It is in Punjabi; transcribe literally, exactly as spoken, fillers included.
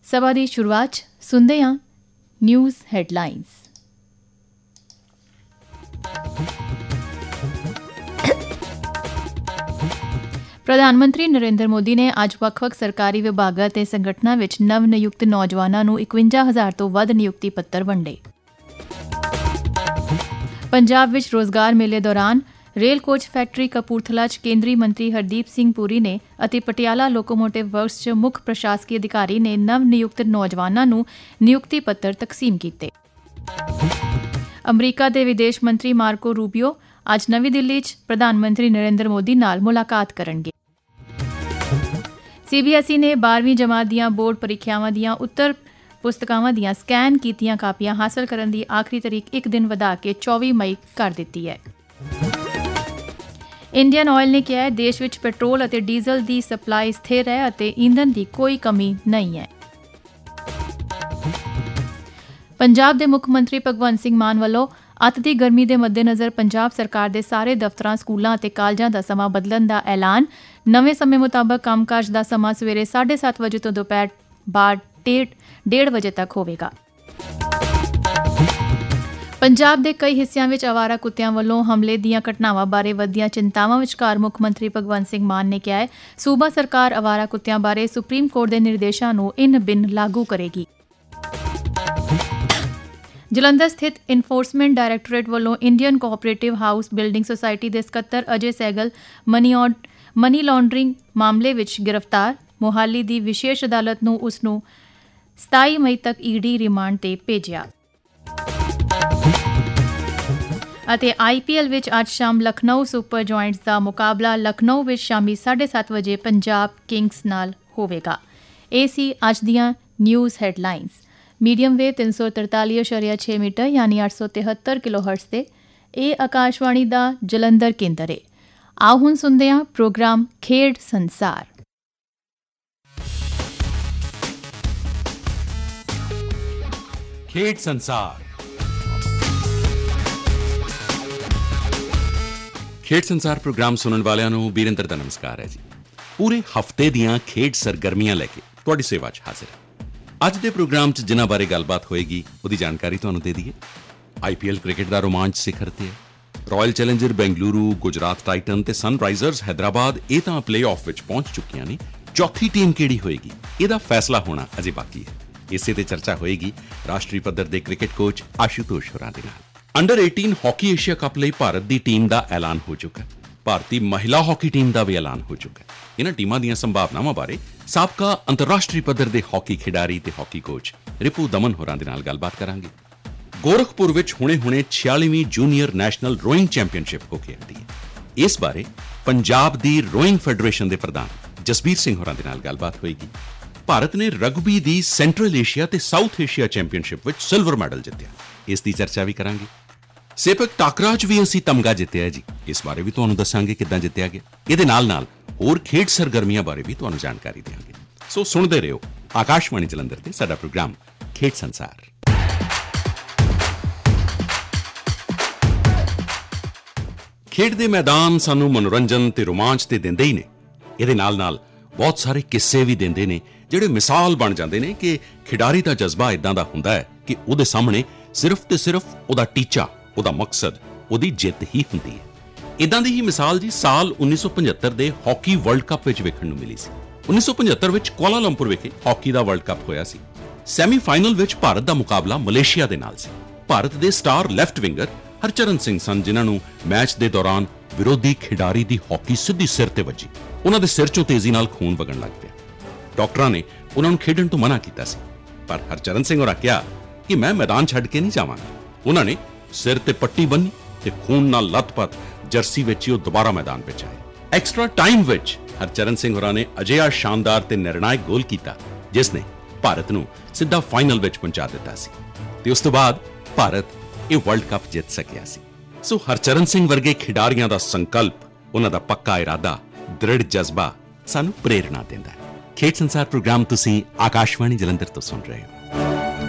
ਸਭਾ ਦੀ ਸ਼ੁਰੂਆਤ 'ਚ ਸੁਣਦੇ ਹਾਂ ਨਿਊਜ਼ ਹੈਡਲਾਈਨਸ। ਪ੍ਰਧਾਨ ਮੰਤਰੀ ਨਰਿੰਦਰ ਮੋਦੀ ਨੇ ਅੱਜ ਵੱਖ-ਵੱਖ ਸਰਕਾਰੀ ਵਿਭਾਗਾਂ ਅਤੇ ਸੰਗਠਨਾਂ ਵਿੱਚ ਨਵ ਨਿਯੁਕਤ ਨੌਜਵਾਨਾਂ ਨੂੰ ਇਕਵੰਜਾ ਹਜ਼ਾਰ ਤੋਂ ਵੱਧ ਨਿਯੁਕਤੀ ਪੱਤਰ ਵੰਡੇ। ਪੰਜਾਬ ਵਿੱਚ ਰੋਜ਼ਗਾਰ ਮੇਲੇ ਦੌਰਾਨ ਰੇਲ ਕੋਚ ਫੈਕਟਰੀ ਕਪੂਰਥਲਾ 'ਚ ਕੇਂਦਰੀ ਮੰਤਰੀ ਹਰਦੀਪ ਸਿੰਘ ਪੁਰੀ ਨੇ ਅਤੇ ਪਟਿਆਲਾ ਲੋਕੋਮੋਟਿਵ ਵਰਕਸ 'ਚ ਮੁੱਖ ਪ੍ਰਸ਼ਾਸਕੀ ਅਧਿਕਾਰੀ ਨੇ ਨਵ ਨਿਯੁਕਤ ਨੌਜਵਾਨਾਂ ਨੂੰ ਨਿਯੁਕਤੀ ਪੱਤਰ ਤਕਸੀਮ ਕੀਤੇ। ਅਮਰੀਕਾ ਦੇ ਵਿਦੇਸ਼ ਮੰਤਰੀ ਮਾਰਕੋ ਰੂਬੀਓ ਅੱਜ ਨਵੀਂ ਦਿੱਲੀ 'ਚ ਪ੍ਰਧਾਨ ਮੰਤਰੀ ਨਰਿੰਦਰ ਮੋਦੀ ਨਾਲ ਮੁਲਾਕਾਤ ਕਰਨਗੇ। ਸੀ ਬੀ ਐਸ ਈ ਨੇ ਬਾਰ੍ਹਵੀਂ ਜਮਾਤ ਦੀਆਂ ਬੋਰਡ ਪ੍ਰੀਖਿਆਵਾਂ ਦੀਆਂ ਉੱਤਰ ਪੁਸਤਕਾਵਾਂ ਦੀਆਂ ਸਕੈਨ ਕੀਤੀਆਂ ਕਾਪੀਆਂ ਹਾਸਲ ਕਰਨ ਦੀ ਆਖਰੀ ਤਰੀਕ ਇੱਕ ਦਿਨ ਵਧਾ ਕੇ ਚੌਵੀ ਮਈ ਕਰ ਦਿੱਤੀ ਹੈ। ਇੰਡੀਅਨ ਆਇਲ ਨੇ ਕਿਹਾ ਹੈ ਦੇਸ਼ ਵਿੱਚ ਪੈਟਰੋਲ ਅਤੇ ਡੀਜ਼ਲ ਦੀ ਸਪਲਾਈ ਸਥਿਰ ਹੈ ਅਤੇ ਈਂਧਨ ਦੀ ਕੋਈ ਕਮੀ ਨਹੀਂ ਹੈ। ਪੰਜਾਬ ਦੇ ਮੁੱਖ ਮੰਤਰੀ ਭਗਵੰਤ ਸਿੰਘ ਮਾਨ ਵੱਲੋਂ ਅੱਤ ਦੀ ਗਰਮੀ ਦੇ ਮੱਦੇਨਜ਼ਰ ਪੰਜਾਬ ਸਰਕਾਰ ਦੇ ਸਾਰੇ ਦਫ਼ਤਰਾਂ, ਸਕੂਲਾਂ ਅਤੇ ਕਾਲਜਾਂ ਦਾ ਸਮਾਂ ਬਦਲਣ ਦਾ ਐਲਾਨ। ਨਵੇਂ ਸਮੇਂ ਮੁਤਾਬਕ ਕੰਮਕਾਜ ਦਾ ਸਮਾਂ ਸਵੇਰੇ ਸਾਢੇ ਸੱਤ ਵਜੇ ਤੋਂ ਦੁਪਹਿਰ ਬਾਅਦ ਡੇਢ ਵਜੇ ਤੱਕ ਹੋਵੇਗਾ। ਪੰਜਾਬ ਦੇ ਕਈ ਹਿੱਸਿਆਂ ਵਿੱਚ ਅਵਾਰਾ ਕੁੱਤਿਆਂ ਵੱਲੋਂ ਹਮਲੇ ਦੀਆਂ ਘਟਨਾਵਾਂ ਬਾਰੇ ਵਧੀਆਂ ਚਿੰਤਾਵਾਂ ਵਿਚਕਾਰ ਮੁੱਖ ਮੰਤਰੀ ਭਗਵੰਤ ਸਿੰਘ ਮਾਨ ਨੇ ਕਿਹਾ ਹੈ ਸੂਬਾ ਸਰਕਾਰ ਅਵਾਰਾ ਕੁੱਤਿਆਂ ਬਾਰੇ ਸੁਪਰੀਮ ਕੋਰਟ ਦੇ ਨਿਰਦੇਸ਼ਾਂ ਨੂੰ ਇਨ ਬਿਨ ਲਾਗੂ ਕਰੇਗੀ। ਜਲੰਧਰ ਸਥਿਤ ਇਨਫੋਰਸਮੈਂਟ ਡਾਇਰੈਕਟੋਰੇਟ ਵੱਲੋਂ Indian cooperative house building society ਦੇ ਸਕੱਤਰ ਅਜੇ ਸਹਿਗਲ ਮਨੀ ਲਾਂਡਰਿੰਗ ਮਾਮਲੇ ਵਿੱਚ ਗ੍ਰਿਫਤਾਰ। ਮੋਹਾਲੀ ਦੀ ਵਿਸ਼ੇਸ਼ ਅਦਾਲਤ ਨੂੰ ਉਸ ਨੂੰ ਸਤਾਈ ਮਈ ਤੱਕ ਈ ਡੀ ਰਿਮਾਂਡ ਤੇ ਭੇਜਿਆ। ਅਤੇ ਆਈ ਪੀ ਐਲ ਵਿੱਚ ਅੱਜ ਸ਼ਾਮ ਲਖਨਊ ਸੁਪਰ ਜੁਆਇੰਟਸ ਦਾ ਮੁਕਾਬਲਾ ਲਖਨਊ ਵਿੱਚ ਸ਼ਾਮੀ ਸਾਢੇ ਸੱਤ ਵਜੇ ਪੰਜਾਬ ਕਿੰਗਸ ਨਾਲ ਹੋਵੇਗਾ। ਇਹ ਸੀ ਅੱਜ ਦੀਆਂ ਨਿਊਜ਼ ਹੈਡਲਾਈਨਸ। ਮੀਡੀਅਮ ਵੇਵ ਤਿੰਨ ਸੌ ਤਰਤਾਲੀ ਇਸ਼ਾਰੀਆ ਛੇ ਮੀਟਰ ਯਾਨੀ ਅੱਠ ਸੌ ਤਿਹੱਤਰ ਕਿਲੋ ਹਰਟਜ਼ ਤੇ ਇਹ ਆਕਾਸ਼ਵਾਣੀ ਦਾ ਜਲੰਧਰ ਕੇਂਦਰ ਹੈ। ਆਓ ਹੁਣ ਸੁਣਦੇ ਹਾਂ ਪ੍ਰੋਗਰਾਮ ਖੇਡ ਸੰਸਾਰ। ਖੇਡ ਸੰਸਾਰ ਖੇਡ ਸੰਸਾਰ ਪ੍ਰੋਗਰਾਮ ਸੁਣਨ ਵਾਲਿਆਂ ਨੂੰ ਬੀਰੇਂਦਰ ਦਾ ਨਮਸਕਾਰ ਹੈ ਜੀ। ਪੂਰੇ ਹਫ਼ਤੇ ਦੀਆਂ ਖੇਡ ਸਰਗਰਮੀਆਂ ਲੈ ਕੇ ਤੁਹਾਡੀ ਸੇਵਾ 'ਚ ਹਾਜ਼ਰ ਹੈ। ਅੱਜ ਦੇ ਪ੍ਰੋਗਰਾਮ 'ਚ ਜਿਨ੍ਹਾਂ ਬਾਰੇ ਗੱਲਬਾਤ ਹੋਏਗੀ ਉਹਦੀ ਜਾਣਕਾਰੀ ਤੁਹਾਨੂੰ ਦੇ ਦਈਏ। ਆਈ ਪੀ ਐਲ ਕ੍ਰਿਕਟ ਦਾ ਰੋਮਾਂਚ ਸਿਖਰ 'ਤੇ ਹੈ। Royal challenger Bengaluru, Gujarat Titan ਤੇ ਸਨਰਾਈਜ਼ਰਸ ਹੈਦਰਾਬਾਦ ਇਹ ਤਾਂ ਪਲੇਆਫ ਵਿੱਚ ਪਹੁੰਚ ਚੁੱਕੀਆਂ ਨੇ। ਚੌਥੀ ਟੀਮ ਕਿਹੜੀ ਹੋਏਗੀ ਇਹਦਾ ਫੈਸਲਾ ਹੋਣਾ ਅਜੇ ਬਾਕੀ ਹੈ। ਇਸੇ ਤੇ ਚਰਚਾ ਹੋਏਗੀ ਰਾਸ਼ਟਰੀ ਪੱਧਰ ਦੇ ਕ੍ਰਿਕਟ ਕੋਚ ਆਸ਼ੂਤੋਸ਼ ਹੋਰਾਂ ਦੇ ਨਾਲ। ਅੰਡਰ ਅਠਾਰਾਂ ਹਾਕੀ ਏਸ਼ੀਆ ਕੱਪ ਲਈ ਭਾਰਤ ਦੀ ਟੀਮ ਦਾ ਐਲਾਨ ਹੋ ਚੁੱਕਾ ਹੈ। ਭਾਰਤੀ ਮਹਿਲਾ ਹਾਕੀ ਟੀਮ ਦਾ ਵੀ ਐਲਾਨ ਹੋ ਚੁੱਕਾ ਹੈ। ਇਹਨਾਂ ਟੀਮਾਂ ਦੀਆਂ ਸੰਭਾਵਨਾਵਾਂ ਬਾਰੇ ਸਾਬਕਾ ਅੰਤਰਰਾਸ਼ਟਰੀ ਪੱਧਰ ਦੇ ਹਾਕੀ ਖਿਡਾਰੀ ਤੇ ਹਾਕੀ ਕੋਚ ਰਿਪੂ ਦਮਨ ਹੋਰਾਂ ਦੇ ਨਾਲ ਗੱਲਬਾਤ ਕਰਾਂਗੇ। ਗੋਰਖਪੁਰ ਵਿੱਚ ਹੁਣੇ-ਹੁਣੇ ਛਿਆਲੀਵੀਂ ਜੂਨੀਅਰ ਨੈਸ਼ਨਲ ਰੋਇੰਗ ਚੈਂਪੀਅਨਸ਼ਿਪ ਹੋ ਕੇ ਹਟੀ ਹੈ। ਇਸ ਬਾਰੇ ਪੰਜਾਬ ਦੀ ਰੋਇੰਗ ਫੈਡਰੇਸ਼ਨ ਦੇ ਪ੍ਰਧਾਨ ਜਸਬੀਰ ਸਿੰਘ ਹੋਰਾਂ ਦੇ ਨਾਲ ਗੱਲਬਾਤ ਹੋਏਗੀ। ਭਾਰਤ ਨੇ ਰਗਬੀ ਦੀ ਸੈਂਟਰਲ ਏਸ਼ੀਆ ਤੇ ਸਾਊਥ ਏਸ਼ੀਆ ਚੈਂਪੀਅਨਸ਼ਿਪ ਵਿੱਚ ਸਿਲਵਰ ਮੈਡਲ ਜਿੱਤਿਆ। ਇਸ ਦੀ ਚਰਚਾ ਵੀ ਕਰਾਂਗੇ। ਸੇਪਕ ਟਾਕਰਾ 'ਚ ਵੀ ਅਸੀਂ ਤਮਗਾ ਜਿੱਤਿਆ ਜੀ। ਇਸ ਬਾਰੇ ਵੀ ਤੁਹਾਨੂੰ ਦੱਸਾਂਗੇ ਕਿੱਦਾਂ ਜਿੱਤਿਆ ਗਿਆ। ਇਹਦੇ ਨਾਲ ਨਾਲ ਹੋਰ ਖੇਡ ਸਰਗਰਮੀਆਂ ਬਾਰੇ ਵੀ ਤੁਹਾਨੂੰ ਜਾਣਕਾਰੀ ਦੇਵਾਂਗੇ। ਸੋ ਸੁਣਦੇ ਰਹੋ ਆਕਾਸ਼ਵਾਣੀ ਜਲੰਧਰ ਤੇ ਸਾਡਾ ਪ੍ਰੋਗਰਾਮ ਖੇਡ ਸੰਸਾਰ। ਖੇਡ ਦੇ ਮੈਦਾਨ ਸਾਨੂੰ ਮਨੋਰੰਜਨ ਤੇ ਰੋਮਾਂਚ ਤੇ ਦਿੰਦੇ ਹੀ ਨੇ। ਇਹਦੇ ਨਾਲ ਨਾਲ ਬਹੁਤ ਸਾਰੇ ਕਿੱਸੇ ਵੀ ਦਿੰਦੇ ਨੇ ਜਿਹੜੇ ਮਿਸਾਲ ਬਣ ਜਾਂਦੇ ਨੇ ਕਿ ਖਿਡਾਰੀ ਦਾ ਜਜ਼ਬਾ ਇਦਾਂ ਦਾ ਹੁੰਦਾ ਹੈ ਕਿ ਉਹਦੇ ਸਾਹਮਣੇ ਸਿਰਫ ਤੇ ਸਿਰਫ ਉਹਦਾ ਟੀਚਾ, ਉਹਦਾ ਮਕਸਦ, ਉਹਦੀ ਜਿੱਤ ਹੀ ਹੁੰਦੀ ਹੈ। ਇਦਾਂ ਦੀ ਹੀ ਮਿਸਾਲ ਜੀ ਸਾਲ ਉੱਨੀ ਸੌ ਪਝੱਤਰ ਦੇ ਹਾਕੀ ਵਰਲਡ ਕੱਪ ਵਿੱਚ ਵੇਖਣ ਨੂੰ ਮਿਲੀ ਸੀ। ਉੱਨੀ ਸੌ ਪਝੱਤਰ ਵਿੱਚ ਕੁਆਲਾਲੰਪੁਰ ਵਿਖੇ ਹਾਕੀ ਦਾ ਵਰਲਡ ਕੱਪ ਹੋਇਆ ਸੀ। ਸੈਮੀਫਾਈਨਲ ਵਿੱਚ ਭਾਰਤ ਦਾ ਮੁਕਾਬਲਾ ਮਲੇਸ਼ੀਆ ਦੇ ਨਾਲ ਸੀ। ਭਾਰਤ ਦੇ star left winger Harcharan Singh ਸਨ ਜਿਨ੍ਹਾਂ ਨੂੰ ਮੈਚ ਦੇ ਦੌਰਾਨ ਵਿਰੋਧੀ ਖਿਡਾਰੀ ਦੀ ਹਾਕੀ ਸਿੱਧੀ ਸਿਰ ਤੇ ਵੱਜੀ। ਉਹਨਾਂ ਦੇ ਸਿਰ 'ਚੋਂ ਤੇਜ਼ੀ ਨਾਲ ਖੂਨ ਵਗਣ ਲੱਗ ਪਿਆ। ਡਾਕਟਰਾਂ ਨੇ ਉਹਨਾਂ ਨੂੰ ਖੇਡਣ ਤੋਂ ਮਨਾ ਕੀਤਾ ਸੀ ਪਰ ਹਰਚਰਨ ਸਿੰਘ ਹੋਰਾਂ ਕਿਹਾ ਕਿ ਮੈਂ ਮੈਦਾਨ ਛੱਡ ਕੇ ਨਹੀਂ ਜਾਵਾਂਗਾ। ਉਹਨਾਂ ਨੇ ਸਿਰ ਤੇ ਪੱਟੀ ਬੰਨੀ ਤੇ ਖੂਨ ਨਾਲ ਲੱਥਪੱਥ ਜਰਸੀ ਵਿੱਚ ਹੀ ਉਹ ਦੁਬਾਰਾ ਮੈਦਾਨ ਵਿੱਚ ਆਏ। ਐਕਸਟਰਾ ਟਾਈਮ ਵਿੱਚ ਹਰਚਰਨ ਸਿੰਘ ਹੋਰਾਂ ਨੇ ਅਜਿਹਾ ਸ਼ਾਨਦਾਰ ਤੇ ਨਿਰਣਾਇਕ ਗੋਲ ਕੀਤਾ ਜਿਸ ਨੇ ਭਾਰਤ ਨੂੰ ਸਿੱਧਾ ਫਾਈਨਲ ਵਿੱਚ ਪਹੁੰਚਾ ਦਿੱਤਾ ਸੀ ਤੇ ਉਸ ਤੋਂ ਬਾਅਦ ਭਾਰਤ ਇਹ ਵਰਲਡ ਕੱਪ ਜਿੱਤ ਸਕਿਆ ਸੀ। ਸੋ ਹਰਚਰਨ ਸਿੰਘ ਵਰਗੇ ਖਿਡਾਰੀਆਂ ਦਾ ਸੰਕਲਪ, ਉਹਨਾਂ ਦਾ ਪੱਕਾ ਇਰਾਦਾ, ਦ੍ਰਿੜ ਜਜ਼ਬਾ ਸਾਨੂੰ ਪ੍ਰੇਰਣਾ ਦਿੰਦਾ ਹੈ। ਖੇਡ ਸੰਸਾਰ ਪ੍ਰੋਗਰਾਮ ਤੁਸੀਂ ਆਕਾਸ਼ਵਾਣੀ ਜਲੰਧਰ ਤੋਂ ਸੁਣ ਰਹੇ ਹੋ।